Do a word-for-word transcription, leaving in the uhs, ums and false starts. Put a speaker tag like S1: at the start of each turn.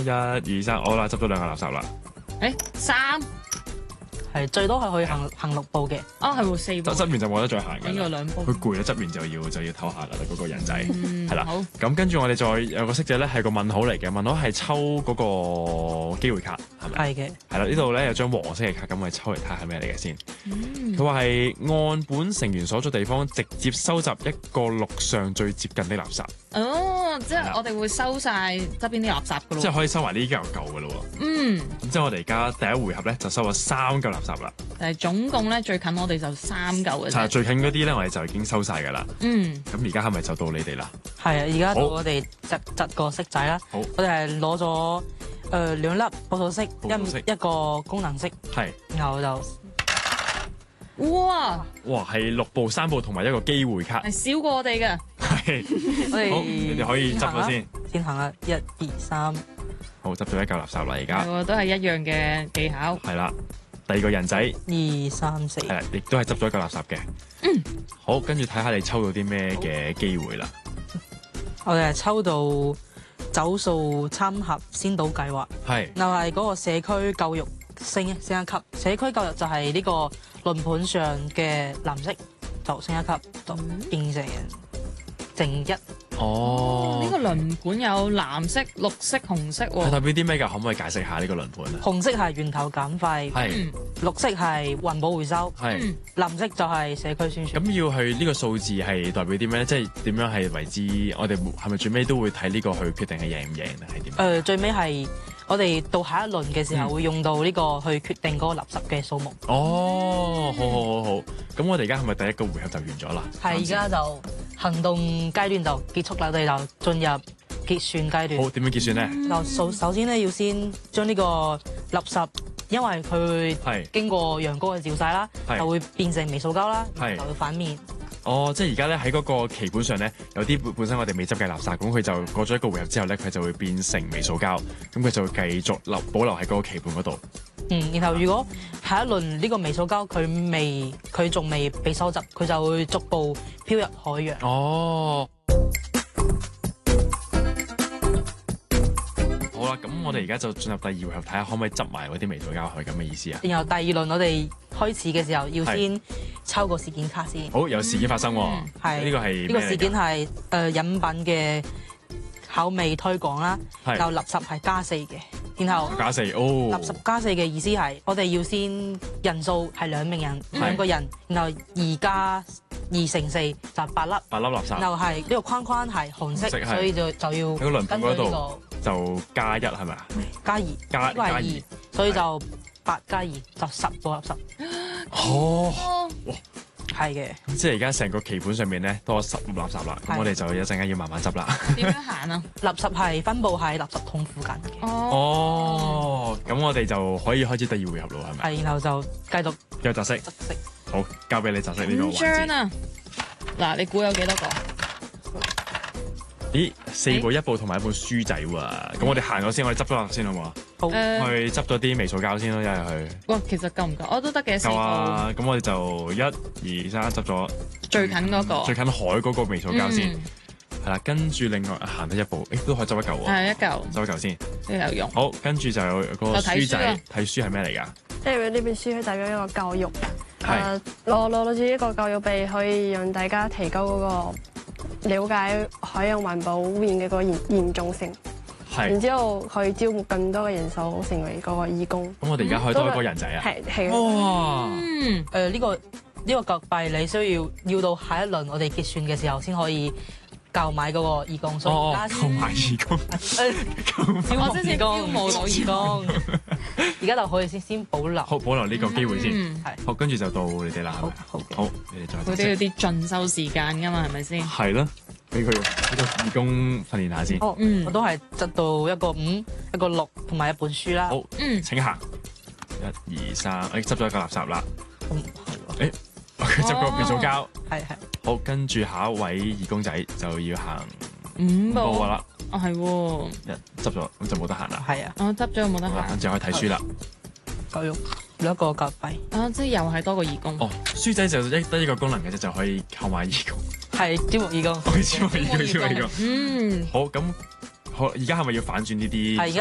S1: 一二三，好啦，執咗兩個垃圾啦。
S2: 誒三
S3: 係最多係可以行行六步嘅。
S2: 哦係喎四步，
S1: 執執完就冇得再行㗎啦。
S2: 呢個兩步。
S1: 佢攰啦，執完就要就要唞下啦，嗰、個人仔
S2: 嗯
S1: 係啦。
S2: 好
S1: 咁跟住我哋再有個色仔咧，係個問號嚟嘅，問號係抽嗰個機會卡係咪？
S3: 係嘅。
S1: 係啦，呢度咧有張黃色嘅卡，咁我哋抽嚟睇下係咩嚟嘅先。
S2: 嗯
S1: 佢話係按本成員所在地方直接收集一個陸上最接近的垃圾，
S2: 哦，即
S1: 係啦
S2: 係我哋會收晒側邊啲垃圾噶咯。
S1: 即係可以收埋呢啲嚿嚿嘅咯喎。
S2: 嗯，
S1: 咁即係我哋而家第一回合咧就收咗三嚿垃圾啦。
S2: 但係總共咧最近我哋就三嚿嘅啫。
S1: 就係最近嗰啲咧，我哋就已經收晒㗎啦。
S2: 嗯，
S1: 咁而家係咪就到你哋啦？
S3: 係啊，而家到
S1: 好
S3: 我哋執執個色仔啦。
S1: 好
S3: 我哋係攞咗誒兩粒報數色，
S1: 報數色
S3: 一一個功能色，
S1: 係，
S3: 然後就
S2: 哇，
S1: 哇，係六步、三步同埋一個機會卡。
S2: 係少過我哋嘅。
S1: 係，
S3: 我哋
S1: 好，你哋可以執咗先。
S3: 先行啦，一二三，
S1: 好，執咗一嚿垃圾啦，而家
S2: 係喎，都係一樣嘅技巧。
S1: 係啦。第二個人仔
S3: 二三四，
S1: 係啦，亦都係執咗一嚿垃圾嘅。
S2: 嗯，
S1: 好，跟住睇下你抽到啲咩嘅機會啦。
S3: 我哋係抽到走數參合先導計劃，
S1: 係，
S3: 又係嗰個社區教育升一升一級。社區教育就係呢個輪盤上嘅藍色，就升一級，就變成正一。
S1: 哦
S2: 呢個輪盤有藍色、綠色、紅色
S1: 係
S2: 喎。
S1: 代表啲咩㗎？可唔可以解釋下呢個輪盤啊？
S3: 紅色係源頭減廢，
S1: 係
S2: 嗯
S3: 綠色係環保回收，
S1: 係。
S2: 嗯
S3: 藍色就係社區宣傳。
S1: 咁要去呢個數字係代表啲咩咧？即係點樣係為之？我哋係咪最尾都會睇呢個去決定係贏唔贏定係點？
S3: 誒、呃最尾係我哋到下一輪嘅時候
S1: 嗯
S3: 會用到呢個去決定嗰個垃圾嘅數目。
S1: 哦，好好好好。咁我哋而家係咪第一個回合就完咗啦？
S3: 係而家就行動階段就結束啦，我哋就進入結算階段。
S1: 好，點樣結算咧？
S3: 就首首先咧要先將呢個垃圾，因為佢
S1: 係
S3: 經過陽光嘅照曬啦，
S1: 係
S3: 就會變成微塑膠啦，
S1: 係
S3: 就會反面。
S1: 哦，即係而家咧喺嗰個棋盤上咧，有啲本本身我哋未執嘅垃圾，咁佢就過咗一個回合之後咧，佢就會變成微塑膠，咁佢就會繼續留保留喺嗰個棋盤嗰度。
S3: 嗯，然後如果下一輪呢個微塑膠佢未佢仲未被收集，佢就會逐步飄入海洋。
S1: 哦。好啦，咁我哋而家就進入第二回合，睇下可唔可以執埋嗰啲微塑膠去，咁嘅意思啊？
S3: 然後第二輪我哋開始嘅時候要先抽個事件卡先。
S1: 好，有事件發生喎，
S3: 係
S1: 呢個係
S3: 呢個事件
S1: 咩嚟㗎？
S3: 係誒飲品嘅口味推廣啦，
S1: 係
S3: 然後垃圾係加四嘅，然後
S1: 加四哦，
S3: 垃圾加四嘅意思係我哋要先人數係兩名人
S1: 係
S3: 兩個人，然後二加二乘四就八粒，
S1: 八粒垃圾
S3: 然後係呢個框框係紅色，
S1: 紅色係
S3: 所以就就要
S1: 喺個輪盤嗰度
S3: 根據呢
S1: 就加一係咪啊？
S3: 個加二，
S1: 加
S3: 呢個係
S1: 加二
S3: 二，所以就八加二就十個垃圾，
S1: 哦，
S2: 哦，
S3: 係嘅。
S1: 咁即係而家成個棋盤上面咧多十粒垃圾啦，咁
S3: 係
S1: 我哋就一陣間要慢慢執啦。
S2: 點樣行啊？
S3: 垃圾係分佈喺垃圾桶附近嘅，
S2: 哦，
S1: 哦，咁我哋就可以開始第二回合咯，係咪？
S3: 係然後就繼續
S1: 有特色，
S3: 執色。
S1: 好，交俾你特色呢個
S2: 緊張
S1: 環節。
S2: 啊！嗱，你估有幾多個？
S1: 咦，四部一部同埋一本書仔喎，咁我哋行咗先，我哋執咗垃圾先好唔好啊？
S3: 好，
S2: 誒，
S1: 去執咗啲微塑膠先咯，一係去。
S2: 哇，其實夠唔夠？我都得嘅，四
S1: 夠
S2: 個
S1: 啊，咁我哋就一二三執咗
S2: 最近嗰個
S1: 最近海嗰個微塑膠先，
S2: 嗯
S1: 係啦，跟住另外行咗一步，誒都可以執一嚿喎，
S2: 係一嚿
S1: 執一嚿先。
S2: 都有用。
S1: 好，跟住就有個
S2: 就睇
S1: 書仔
S2: 書啦，
S1: 睇書係咩嚟㗎？
S4: 即係呢本書代表一個教育，
S1: 係
S4: 誒攞攞住一個教育幣，可以讓大家提高嗰個了解海洋環保污染嘅個嚴嚴重性，然
S1: 係。
S4: 之後可以招募更多嘅人手成為嗰個義工。
S1: 咁我哋而家可以多一個人仔啊！
S4: 係係
S1: 哇！
S2: 嗯，
S3: 誒呢個呢個腳幣你需要要到下一輪我哋結算嘅時候先可以購買嗰個義工，所以
S1: 哦
S3: 而，家
S1: 購買義工，
S3: 誒
S2: 我之前招募到義工，
S3: 而家就可以先先保留。
S1: 好保留呢個機會先。
S2: 嗯
S3: 係
S1: 好，跟住就到你哋啦，係
S3: 好
S1: 咪？
S3: 好嘅。
S1: 好，你哋再
S2: 佢都要啲進修時間噶嘛，係咪先？
S1: 係咯，俾佢俾個義工訓練下先。
S3: 哦，
S2: 嗯
S3: 我都係執到一個五、一個六同埋一本書啦。
S1: 好，
S2: 嗯，
S1: 請行。一二三，誒執咗一個垃圾啦。
S3: 嗯，係喎
S1: 誒，佢執個微塑膠。
S3: 係係。
S1: 好，跟住下一位義工仔就要行
S2: 五步
S1: 步啦。
S2: 哦，係喎，
S1: 一執咗咁就冇得行啦。
S3: 係啊，
S2: 我執咗冇得
S1: 好啦，
S2: 行
S1: 咁。就可以睇書啦。
S3: 教育有一個腳幣，
S2: 啊，即係又係多個義工。
S1: 哦，書仔就一得一個功能嘅啫，就可以購買義工。
S3: 係招募義工。
S1: 我知我義工，知我義工。
S2: 嗯，
S1: 好，咁好，而家係咪要反轉呢啲？
S3: 係而